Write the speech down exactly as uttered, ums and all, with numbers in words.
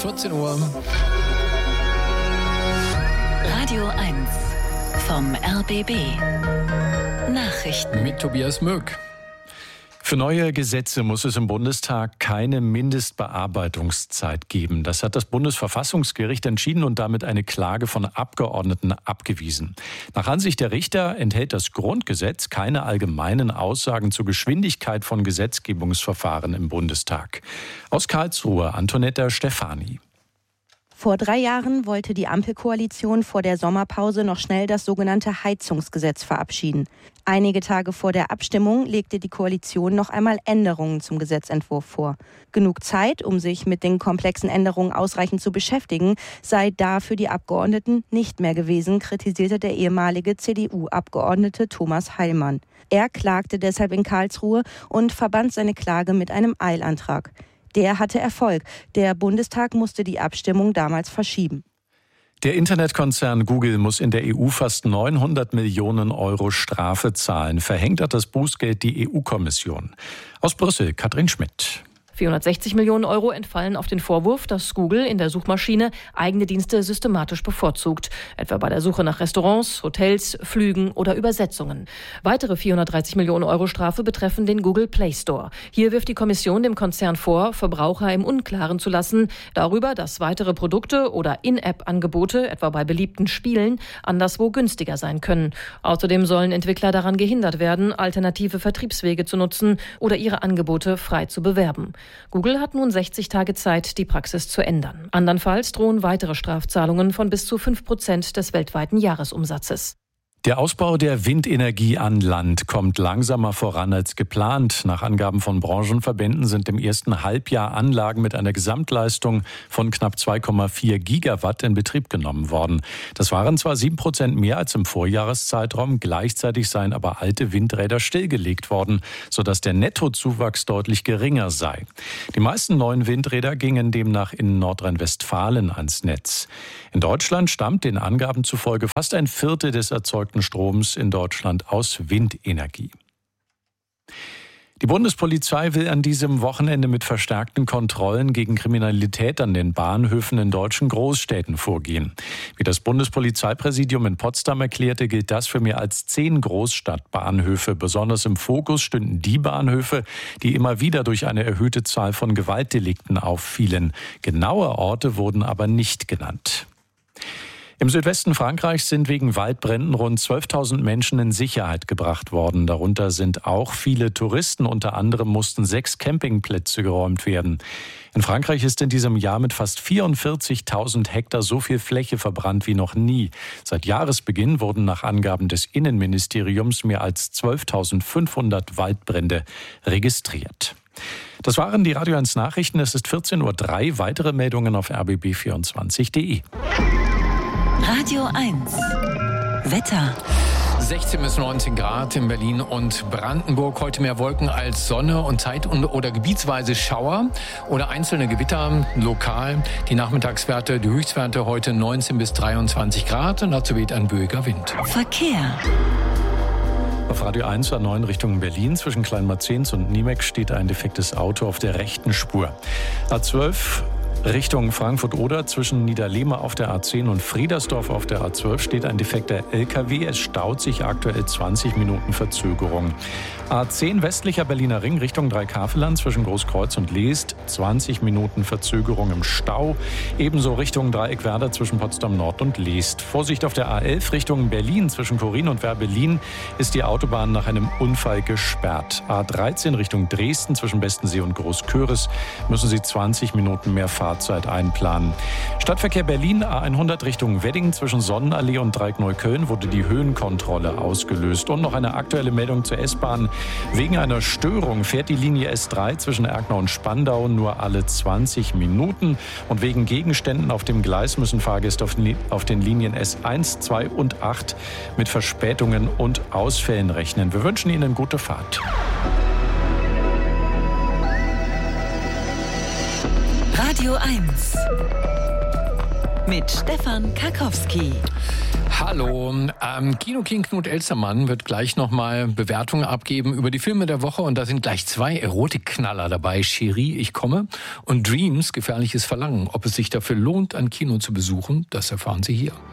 vierzehn Uhr. Radio eins vom R B B. Nachrichten mit Tobias Möck. Für neue Gesetze muss es im Bundestag keine Mindestbearbeitungszeit geben. Das hat das Bundesverfassungsgericht entschieden und damit eine Klage von Abgeordneten abgewiesen. Nach Ansicht der Richter enthält das Grundgesetz keine allgemeinen Aussagen zur Geschwindigkeit von Gesetzgebungsverfahren im Bundestag. Aus Karlsruhe, Antonetta Stefani. Vor drei Jahren wollte die Ampelkoalition vor der Sommerpause noch schnell das sogenannte Heizungsgesetz verabschieden. Einige Tage vor der Abstimmung legte die Koalition noch einmal Änderungen zum Gesetzentwurf vor. Genug Zeit, um sich mit den komplexen Änderungen ausreichend zu beschäftigen, sei da für die Abgeordneten nicht mehr gewesen, kritisierte der ehemalige C D U-Abgeordnete Thomas Heilmann. Er klagte deshalb in Karlsruhe und verband seine Klage mit einem Eilantrag. Der hatte Erfolg. Der Bundestag musste die Abstimmung damals verschieben. Der Internetkonzern Google muss in der E U fast neunhundert Millionen Euro Strafe zahlen. Verhängt hat das Bußgeld die E U-Kommission. Aus Brüssel, Katrin Schmidt. vierhundertsechzig Millionen Euro entfallen auf den Vorwurf, dass Google in der Suchmaschine eigene Dienste systematisch bevorzugt. Etwa bei der Suche nach Restaurants, Hotels, Flügen oder Übersetzungen. Weitere vierhundertdreißig Millionen Euro Strafe betreffen den Google Play Store. Hier wirft die Kommission dem Konzern vor, Verbraucher im Unklaren zu lassen darüber, dass weitere Produkte oder In-App-Angebote, etwa bei beliebten Spielen, anderswo günstiger sein können. Außerdem sollen Entwickler daran gehindert werden, alternative Vertriebswege zu nutzen oder ihre Angebote frei zu bewerben. Google hat nun sechzig Tage Zeit, die Praxis zu ändern. Andernfalls drohen weitere Strafzahlungen von bis zu fünf Prozent des weltweiten Jahresumsatzes. Der Ausbau der Windenergie an Land kommt langsamer voran als geplant. Nach Angaben von Branchenverbänden sind im ersten Halbjahr Anlagen mit einer Gesamtleistung von knapp zwei Komma vier Gigawatt in Betrieb genommen worden. Das waren zwar sieben Prozent mehr als im Vorjahreszeitraum, gleichzeitig seien aber alte Windräder stillgelegt worden, sodass der Nettozuwachs deutlich geringer sei. Die meisten neuen Windräder gingen demnach in Nordrhein-Westfalen ans Netz. In Deutschland stammt den Angaben zufolge fast ein Viertel des erzeugten Stroms in Deutschland aus Windenergie. Die Bundespolizei will an diesem Wochenende mit verstärkten Kontrollen gegen Kriminalität an den Bahnhöfen in deutschen Großstädten vorgehen. Wie das Bundespolizeipräsidium in Potsdam erklärte, gilt das für mehr als zehn Großstadtbahnhöfe. Besonders im Fokus stünden die Bahnhöfe, die immer wieder durch eine erhöhte Zahl von Gewaltdelikten auffielen. Genaue Orte wurden aber nicht genannt. Im Südwesten Frankreichs sind wegen Waldbränden rund zwölftausend Menschen in Sicherheit gebracht worden. Darunter sind auch viele Touristen. Unter anderem mussten sechs Campingplätze geräumt werden. In Frankreich ist in diesem Jahr mit fast vierundvierzigtausend Hektar so viel Fläche verbrannt wie noch nie. Seit Jahresbeginn wurden nach Angaben des Innenministeriums mehr als zwölftausendfünfhundert Waldbrände registriert. Das waren die Radio eins Nachrichten. Es ist vierzehn Uhr drei. Weitere Meldungen auf r b b vierundzwanzig punkt d e. Radio eins Wetter. sechzehn bis neunzehn Grad in Berlin und Brandenburg. Heute mehr Wolken als Sonne und Zeit- oder gebietsweise Schauer oder einzelne Gewitter lokal. Die Nachmittagswerte, die Höchstwerte heute neunzehn bis dreiundzwanzig Grad und dazu weht ein böiger Wind. Verkehr. Auf Radio eins A neun Richtung Berlin zwischen Kleinmarzenz und Niemeck steht ein defektes Auto auf der rechten Spur. A zwölf Richtung Frankfurt-Oder zwischen Niederlehme auf der A zehn und Friedersdorf auf der A zwölf steht ein defekter L K W. Es staut sich aktuell zwanzig Minuten Verzögerung. A zehn westlicher Berliner Ring Richtung Dreikafelland zwischen Großkreuz und Leest zwanzig Minuten Verzögerung im Stau. Ebenso Richtung Dreieckwerder zwischen Potsdam Nord und Leest. Vorsicht auf der A elf Richtung Berlin zwischen Korin und Werbelin ist die Autobahn nach einem Unfall gesperrt. A dreizehn Richtung Dresden zwischen Bestensee und Großköris müssen Sie zwanzig Minuten mehr Fahrzeit einplanen. Stadtverkehr Berlin A hundert Richtung Wedding zwischen Sonnenallee und Dreieck Neukölln wurde die Höhenkontrolle ausgelöst. Und noch eine aktuelle Meldung zur S-Bahn. Wegen einer Störung fährt die Linie S drei zwischen Erkner und Spandau nur alle zwanzig Minuten. Und wegen Gegenständen auf dem Gleis müssen Fahrgäste auf den Linien S eins, zwei und acht mit Verspätungen und Ausfällen rechnen. Wir wünschen Ihnen gute Fahrt. Radio eins mit Stefan Karkowski. Hallo, ähm, Kino-King Knut Elstermann wird gleich nochmal Bewertungen abgeben über die Filme der Woche und da sind gleich zwei Erotikknaller dabei. Cherie, ich komme und Dreams, gefährliches Verlangen. Ob es sich dafür lohnt, ein Kino zu besuchen, das erfahren Sie hier.